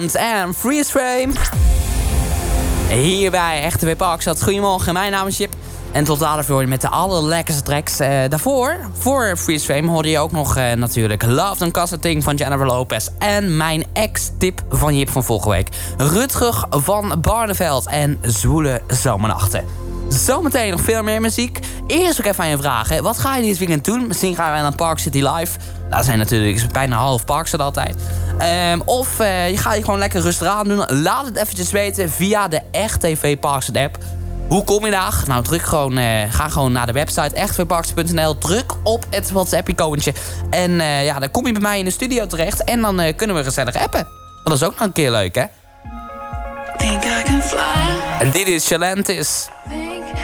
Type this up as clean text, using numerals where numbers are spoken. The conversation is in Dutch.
En Freeze Frame. Hier bij Echte W Parkstad. Goedemorgen, mijn naam is Chip. En tot later met de allerlekkerste tracks. Daarvoor, voor Freeze Frame, hoorde je ook nog natuurlijk Love Don't Cost a Thing van Jennifer Lopez. En mijn ex-tip van Jip van vorige week. Rutger van Barneveld en Zwoele Zomernachten. Zometeen nog veel meer muziek. Eerst ook even aan je vragen. Wat ga je dit weekend doen? Misschien gaan we naar Park City Live. Dat zijn natuurlijk bijna half Parkstad altijd. Of je gaat je gewoon lekker rustig aan doen. Laat het eventjes weten via de Echt TV Parkstad app. Hoe kom je daar? Nou, ga gewoon naar de website echtvparkstad.nl. Druk op het WhatsApp-icoontje. En dan kom je bij mij in de studio terecht. En dan kunnen we gezellig appen. Dat is ook nog een keer leuk, hè? Think I can fly. En dit is Chalantis.